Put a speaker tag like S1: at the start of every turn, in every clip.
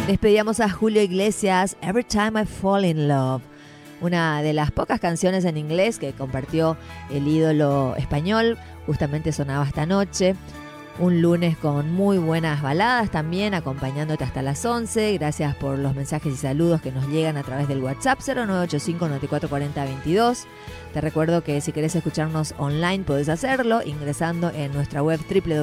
S1: Despedíamos a Julio Iglesias, Every Time I Fall in Love, una de las pocas canciones en inglés que compartió el ídolo español. Justamente sonaba esta noche, un lunes con muy buenas baladas también, acompañándote hasta las 11. Gracias por los mensajes y saludos que nos llegan a través del WhatsApp 0985-9440-22. Te recuerdo que si querés escucharnos online podés hacerlo ingresando en nuestra web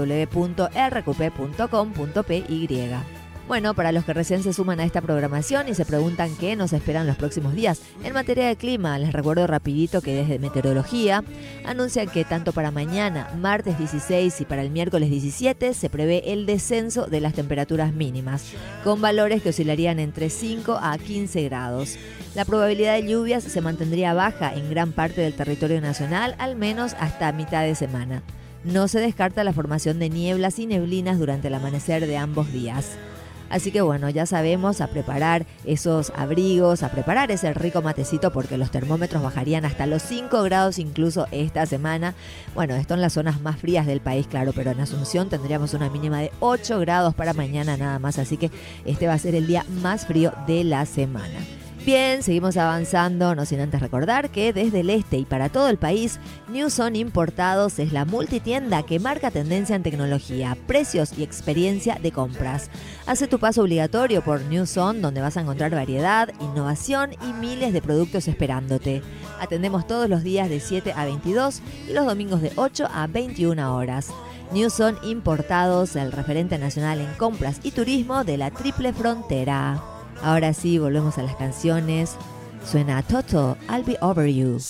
S1: www.rqp.com.py. Bueno, para los que recién se suman a esta programación y se preguntan qué nos esperan los próximos días en materia de clima, les recuerdo rapidito que desde Meteorología anuncian que tanto para mañana, martes 16 y para el miércoles 17 se prevé el descenso de las temperaturas mínimas, con valores que oscilarían entre 5 a 15 grados. La probabilidad de lluvias se mantendría baja en gran parte del territorio nacional, al menos hasta mitad de semana. No se descarta la formación de nieblas y neblinas durante el amanecer de ambos días. Así que bueno, ya sabemos, a preparar esos abrigos, a preparar ese rico matecito porque los termómetros bajarían hasta los 5 grados incluso esta semana. Bueno, esto en las zonas más frías del país, claro, pero en Asunción tendríamos una mínima de 8 grados para mañana nada más, así que este va a ser el día más frío de la semana. Bien, seguimos avanzando, no sin antes recordar que desde el este y para todo el país, Newson Importados es la multitienda que marca tendencia en tecnología, precios y experiencia de compras. Hace tu paso obligatorio por Newson, donde vas a encontrar variedad, innovación y miles de productos esperándote. Atendemos todos los días de 7 a 22 y los domingos de 8 a 21 horas. Newson Importados, el referente nacional en compras y turismo de la Triple Frontera. Ahora sí, volvemos a las canciones. Suena Toto, I'll Be Over You.